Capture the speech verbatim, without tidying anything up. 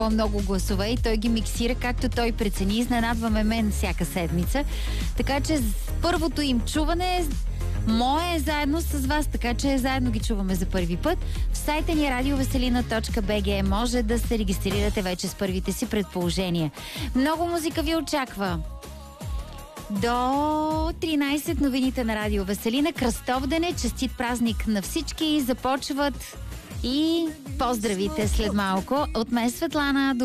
много гласове и той ги миксира както той прецени. Изненадваме мен всяка седмица. Така че първото им чуване мое е заедно с вас, така че заедно ги чуваме за първи път. В сайта ни радиовеселина точка би джи може да се регистрирате вече с първите си предположения. Много музика ви очаква. До тринайсет новините на Радио Веселина. Кръстовден е, честит празник на всички. Започват и поздравите след малко. От мен Светлана.